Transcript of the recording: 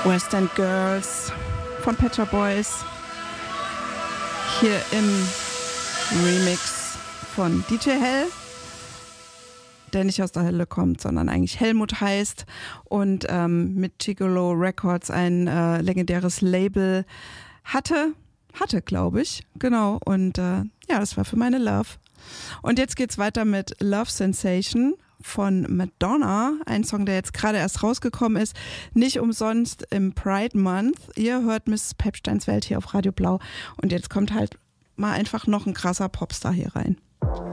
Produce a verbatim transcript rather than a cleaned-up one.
West End Girls von Pet Shop Boys. Hier im Remix von D J Hell, der nicht aus der Hölle kommt, sondern eigentlich Helmut heißt und ähm, mit Gigolo Records ein äh, legendäres Label hatte, hatte glaube ich, genau. Und äh, ja, das war für meine Love. Und jetzt geht's weiter mit Love Sensation von Madonna, ein Song, der jetzt gerade erst rausgekommen ist, nicht umsonst im Pride Month. Ihr hört Misses Pepsteins Welt hier auf Radio Blau und jetzt kommt halt mal einfach noch ein krasser Popstar hier rein.